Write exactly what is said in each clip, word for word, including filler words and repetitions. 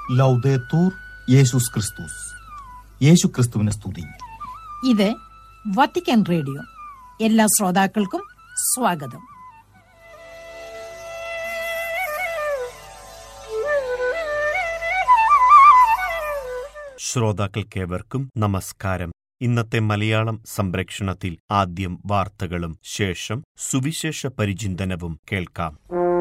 ലൗദേത്തൂർ യേശുസ് ക്രിസ്തുസ്. യേശു ക്രിസ്തുവിനെ സ്തുതി. ഇത് വത്തിക്കാൻ റേഡിയോ. എല്ലാ ശ്രോതാക്കൾക്കും സ്വാഗതം. ശ്രോതാക്കൾക്കേവർക്കും നമസ്കാരം. ഇന്നത്തെ മലയാളം സംപ്രേക്ഷണത്തിൽ ആദ്യം വാർത്തകളും ശേഷം സുവിശേഷ പരിചിന്തനവും കേൾക്കാം.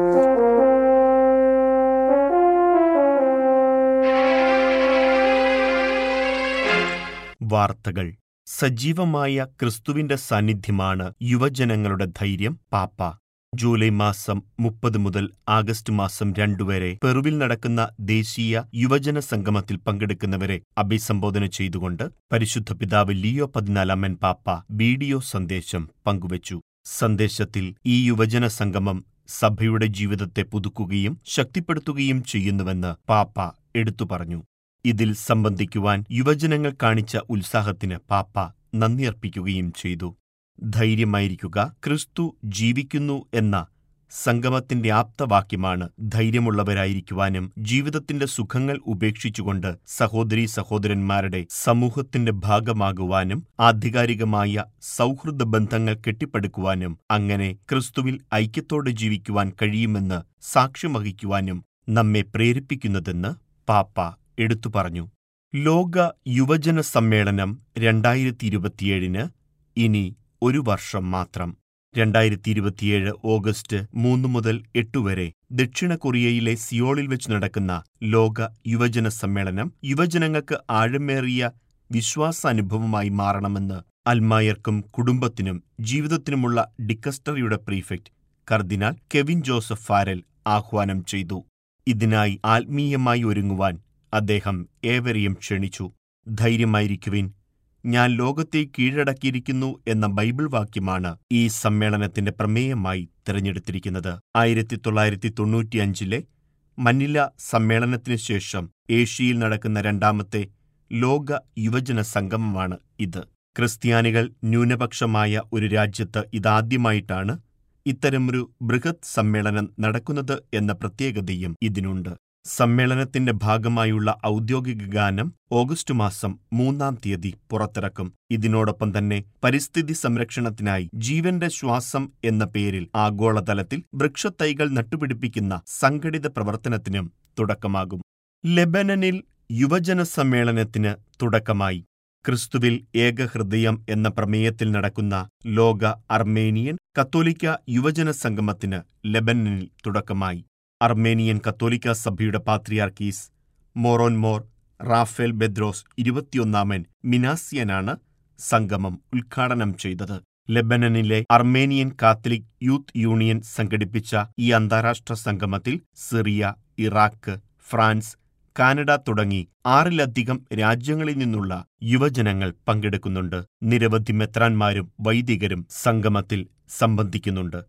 വാർത്തകൾ. സജീവമായ ക്രിസ്തുവിന്റെ സാന്നിധ്യമാണ് യുവജനങ്ങളുടെ ധൈര്യം. പാപ്പ. ജൂലൈ മാസം മുപ്പത് മുതൽ ആഗസ്റ്റ് മാസം രണ്ടുവരെ പെറുവിൽ നടക്കുന്ന ദേശീയ യുവജന സംഗമത്തിൽ പങ്കെടുക്കുന്നവരെ അഭിസംബോധന ചെയ്തുകൊണ്ട് പരിശുദ്ധ പിതാവ് ലിയോ പതിനാലാമൻ പാപ്പ വീഡിയോ സന്ദേശം പങ്കുവച്ചു. സന്ദേശത്തിൽ ഈ യുവജന സംഗമം സഭയുടെ ജീവിതത്തെ പുതുക്കുകയും ശക്തിപ്പെടുത്തുകയും ചെയ്യുന്നുവെന്ന് പാപ്പ എടുത്തു പറഞ്ഞു. ഇതിൽ സംബന്ധിക്കുവാൻ യുവജനങ്ങൾ കാണിച്ച ഉത്സാഹത്തിന് പാപ്പ നന്ദിയർപ്പിക്കുകയും ചെയ്തു. ധൈര്യമായിരിക്കുക, ക്രിസ്തു ജീവിക്കുന്നു എന്ന സംഗമത്തിന്റെ ആപ്തവാക്യമാണ് ധൈര്യമുള്ളവരായിരിക്കുവാനും ജീവിതത്തിന്റെ സുഖങ്ങൾ ഉപേക്ഷിച്ചുകൊണ്ട് സഹോദരീ സഹോദരന്മാരുടെ സമൂഹത്തിന്റെ ഭാഗമാകുവാനും ആധികാരികമായ സൗഹൃദ ബന്ധങ്ങൾ കെട്ടിപ്പടുക്കുവാനും അങ്ങനെ ക്രിസ്തുവിൽ ഐക്യത്തോടെ ജീവിക്കുവാൻ കഴിയുമെന്ന് സാക്ഷ്യം വഹിക്കുവാനും നമ്മെ പ്രേരിപ്പിക്കുന്നതെന്ന് പാപ്പ എടുത്തു പറഞ്ഞു. ലോക യുവജന സമ്മേളനം രണ്ടായിരത്തി ഇരുപത്തിയേഴിന് ഇനി ഒരു വർഷം മാത്രം. രണ്ടായിരത്തി ഇരുപത്തിയേഴ് ഓഗസ്റ്റ് മൂന്ന് മുതൽ എട്ട് വരെ ദക്ഷിണ കൊറിയയിലെ സിയോളിൽ വെച്ച് നടക്കുന്ന ലോക യുവജന സമ്മേളനം യുവജനങ്ങൾക്ക് ആഴമേറിയ വിശ്വാസാനുഭവമായി മാറണമെന്ന് അൽമായർക്കും കുടുംബത്തിനും ജീവിതത്തിനുമുള്ള ഡിക്കസ്റ്ററിയുടെ പ്രീഫെക്ട് കർദിനാൾ കെവിൻ ജോസഫ് ഫാരൽ ആഹ്വാനം ചെയ്തു. ഇതിനായി ആത്മീയമായി ഒരുങ്ങുവാൻ അദ്ദേഹം ഏവരെയും ക്ഷണിച്ചു. ധൈര്യമായിരിക്കുവിൻ, ഞാൻ ലോകത്തെ കീഴടക്കിയിരിക്കുന്നു എന്ന ബൈബിൾ വാക്യമാണ് ഈ സമ്മേളനത്തിന്റെ പ്രമേയമായി തിരഞ്ഞെടുത്തിരിക്കുന്നത്. ആയിരത്തി തൊള്ളായിരത്തി തൊണ്ണൂറ്റിയഞ്ചിലെ മനില സമ്മേളനത്തിനു ശേഷം ഏഷ്യയിൽ നടക്കുന്ന രണ്ടാമത്തെ ലോക യുവജന സംഗമമാണ് ഇത്. ക്രിസ്ത്യാനികൾ ന്യൂനപക്ഷമായ ഒരു രാജ്യത്ത് ഇതാദ്യമായിട്ടാണ് ഇത്തരമൊരു ബൃഹത് സമ്മേളനം നടക്കുന്നത് എന്ന പ്രത്യേകതയും ഇതിനുണ്ട്. സമ്മേളനത്തിന്റെ ഭാഗമായുള്ള ഔദ്യോഗിക ഗാനം ഓഗസ്റ്റ് മാസം മൂന്നാം തീയതി പുറത്തിറക്കും. ഇതിനോടൊപ്പം തന്നെ പരിസ്ഥിതി സംരക്ഷണത്തിനായി ജീവന്റെ ശ്വാസം എന്ന പേരിൽ ആഗോളതലത്തിൽ വൃക്ഷത്തൈകൾ നട്ടുപിടിപ്പിക്കുന്ന സംഘടിത പ്രവർത്തനത്തിനും തുടക്കമാകും. ലെബനനിൽ യുവജന സമ്മേളനത്തിന് തുടക്കമായി. ക്രിസ്തുവിൽ ഏകഹൃദയം എന്ന പ്രമേയത്തിൽ നടക്കുന്ന ലോക അർമേനിയൻ കത്തോലിക്ക യുവജന സംഗമത്തിന് ലെബനനിൽ തുടക്കമായി. അർമേനിയൻ കത്തോലിക്ക സഭയുടെ പാത്രിയാർക്കീസ് മോറോൻ മോർ റാഫേൽ ബെദ്രോസ് ഇരുപത്തിയൊന്നാമൻ മിനാസിയനാണ് സംഗമം ഉദ്ഘാടനം ചെയ്തത്. ലെബനനിലെ അർമേനിയൻ കാത്തലിക് യൂത്ത് യൂണിയൻ സംഘടിപ്പിച്ച ഈ അന്താരാഷ്ട്ര സംഗമത്തിൽ സിറിയ, ഇറാഖ്, ഫ്രാൻസ്, കാനഡ തുടങ്ങി ആറിലധികം രാജ്യങ്ങളിൽ നിന്നുള്ള യുവജനങ്ങൾ പങ്കെടുക്കുന്നുണ്ട്. നിരവധി മെത്രാന്മാരും വൈദികരും സംഗമത്തിൽ സംബന്ധിക്കുന്നുണ്ട്.